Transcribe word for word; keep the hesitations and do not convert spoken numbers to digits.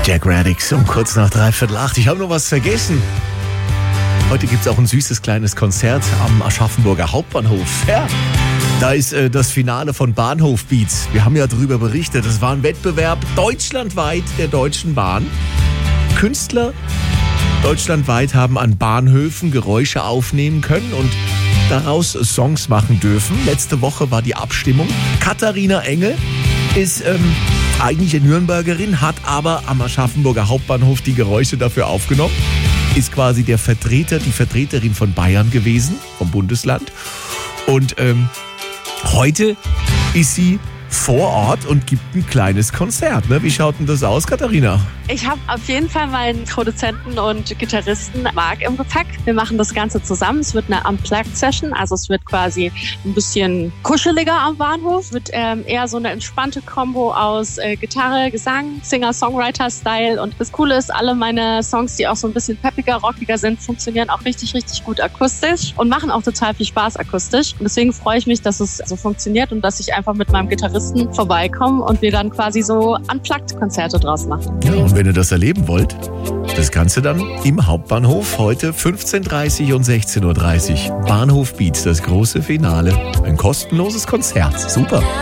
Jack Radix um kurz nach dreiviertel acht. Ich habe noch was vergessen. Heute gibt es auch ein süßes kleines Konzert am Aschaffenburger Hauptbahnhof. Ja, da ist äh, das Finale von Bahnhof Beats. Wir haben ja darüber berichtet. Das war ein Wettbewerb deutschlandweit der Deutschen Bahn. Künstler deutschlandweit haben an Bahnhöfen Geräusche aufnehmen können und daraus Songs machen dürfen. Letzte Woche war die Abstimmung. Katharina Engel ist ähm, eigentlich eine Nürnbergerin, hat aber am Aschaffenburger Hauptbahnhof die Geräusche dafür aufgenommen. Ist quasi der Vertreter, die Vertreterin von Bayern gewesen, vom Bundesland. Und ähm, heute ist sie vor Ort und gibt ein kleines Konzert. Ne? Wie schaut denn das aus, Katharina? Ich habe auf jeden Fall meinen Produzenten und Gitarristen Marc im Gepäck. Wir machen das Ganze zusammen. Es wird eine Unplugged-Session, also es wird quasi ein bisschen kuscheliger am Bahnhof. Es wird ähm, eher so eine entspannte Kombo aus äh, Gitarre, Gesang, Singer-Songwriter-Style. Und das Coole ist, alle meine Songs, die auch so ein bisschen peppiger, rockiger sind, funktionieren auch richtig, richtig gut akustisch und machen auch total viel Spaß akustisch. Und deswegen freue ich mich, dass es so funktioniert und dass ich einfach mit meinem Gitarristen vorbeikommen und wir dann quasi so Unplugged-Konzerte draus machen. Ja, und wenn ihr das erleben wollt, das Ganze dann im Hauptbahnhof heute fünfzehn Uhr dreißig und sechzehn Uhr dreißig. Bahnhof Beats, das große Finale. Ein kostenloses Konzert. Super.